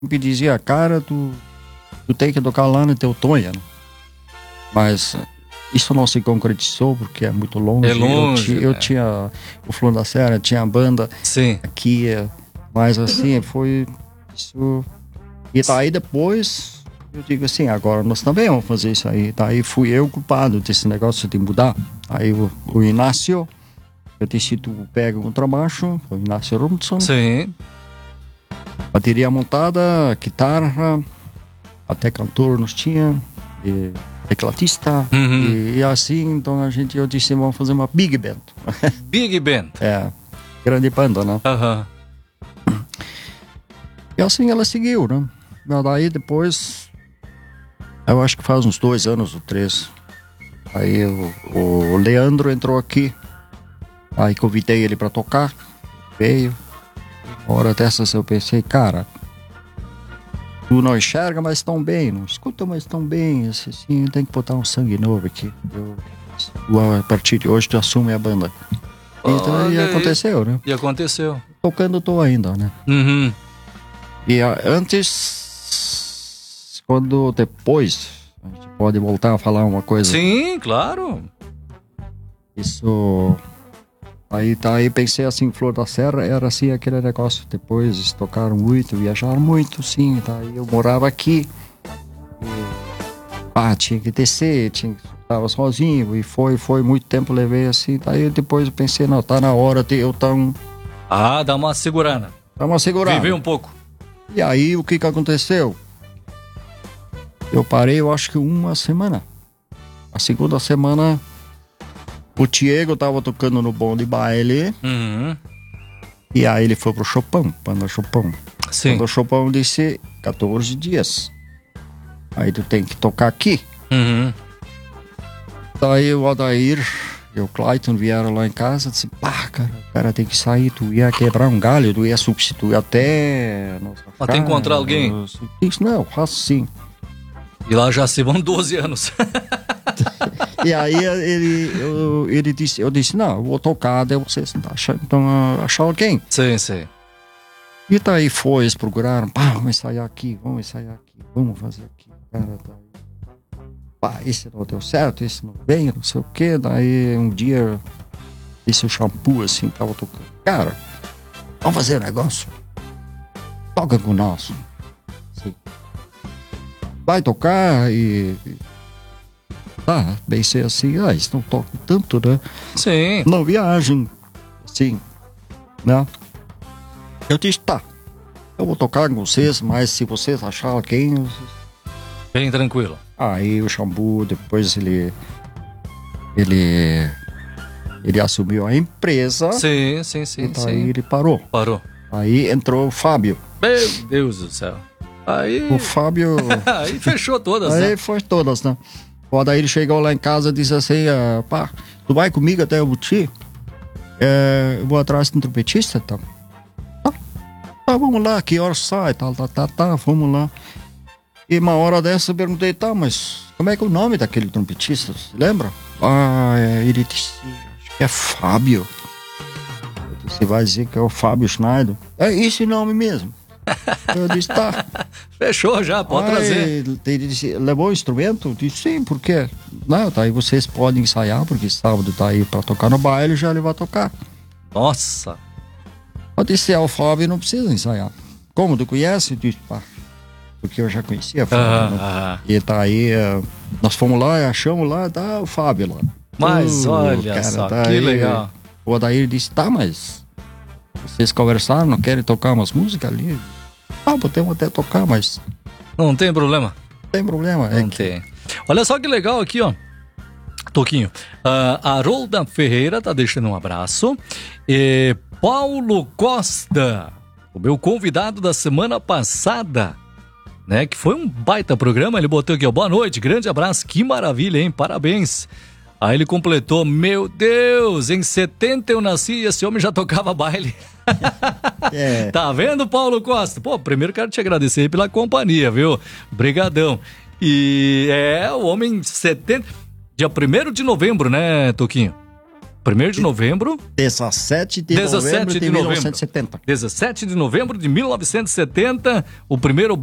me dizia, cara, tu tem que tocar lá no Teutônia, né? Mas isso não se concretizou porque é muito longe. É longe. Eu tinha o Flor da Serra, tinha a banda aqui, mas assim, foi isso. E daí depois eu digo assim, agora nós também vamos fazer isso aí. Daí fui eu culpado desse negócio de mudar. Aí o Inácio, eu disse, tu pega o contrabaixo, o Inácio Robinson. Sim. Bateria montada, guitarra, até cantor nós tinha, e tecladista, e assim, então eu disse, vamos fazer uma big band. Big band. Grande banda, né? E assim ela seguiu, né? Mas daí depois, eu acho que faz uns 2 anos ou 3, aí o Leandro entrou aqui, aí convidei ele pra tocar, veio. Uma hora dessas eu pensei, cara, tu não enxerga, mas tão bem, não escuta, mas tão bem, assim, tem que botar um sangue novo aqui. A partir de hoje tu assume a banda. Então, e aconteceu, né? E aconteceu. Tocando tô ainda, né? E antes, depois, a gente pode voltar a falar uma coisa. Sim, claro. Isso... Aí pensei assim, Flor da Serra era assim aquele negócio. Depois eles tocaram muito, viajaram muito, sim. Daí eu morava aqui. Tinha que descer, estava sozinho. E foi muito tempo, levei assim. Daí depois eu pensei, não, tá na hora de eu dá uma segurada. Viver um pouco. E aí o que aconteceu? Eu parei, eu acho que uma semana. A segunda semana... O Diego tava tocando no Bom de Baile. E aí ele foi pro Chopin, Banda Chopin. Sim. Quando o Chopin disse 14 dias. Aí tu tem que tocar aqui. Daí o Adair e o Clayton vieram lá em casa e disse, cara, o cara tem que sair, tu ia quebrar um galho, tu ia substituir até... Até encontrar alguém? Disse, não, faço sim. E lá já se vão 12 anos. E aí ele disse, eu disse, não, eu vou tocar, daí vocês achar alguém. Sim. E daí eles procuraram, vamos ensaiar aqui, vamos fazer aqui. Cara, daí, esse não deu certo, esse não veio, não sei o que. Daí um dia, esse shampoo assim, tava tocando. Cara, vamos fazer um negócio. Toca com nós. Assim. Vai tocar e... pensei assim, eles não tocam tanto, né? Sim. Não viagem, sim, né? Eu disse, eu vou tocar com vocês, mas se vocês acharem alguém... Bem tranquilo. Aí o Xambu, depois ele assumiu a empresa. Sim. Aí ele parou. Aí entrou o Fábio. Meu Deus do céu. Aí... O Fábio... Aí fechou todas, né? Aí foi todas, né? Daí ele chegou lá em casa e disse assim, tu vai comigo até o Buti? Eu vou atrás de um trompetista, tá? Vamos lá, que hora sai, vamos lá. E uma hora dessa eu perguntei, mas como é que é o nome daquele trompetista, você lembra? Ele disse, acho que é Fábio. Você vai dizer que é o Fábio Schneider? É esse nome mesmo. Eu disse, Fechou já, pode trazer. Ele disse, levou o instrumento? Eu disse, sim, por quê? Não, aí vocês podem ensaiar, porque sábado tá aí pra tocar no baile, já ele vai tocar. Nossa. Eu disse, o Fábio não precisa ensaiar. Como, tu conhece? Eu disse, porque eu já conhecia a Fábio, né? E aí, nós fomos lá, achamos lá, o Fábio lá. Mas olha cara, só, que legal. O Adair disse, mas vocês conversaram, não querem tocar umas músicas ali? Podemos até tocar, mas... Não tem problema. Tem problema. Não tem. Olha só que legal aqui, ó. Toquinho. A Harolda Ferreira tá deixando um abraço. E Paulo Costa, o meu convidado da semana passada, né? Que foi um baita programa. Ele botou aqui, ó. Boa noite, grande abraço. Que maravilha, hein? Parabéns. Aí ele completou, meu Deus, em 70 eu nasci e esse homem já tocava baile. Tá vendo, Paulo Costa? Primeiro quero te agradecer pela companhia, viu? Brigadão. E o homem 70... Dia 1º de novembro, né, Toquinho? 1º de novembro. 17 de novembro de 1970. 17 de novembro de 1970, o primeiro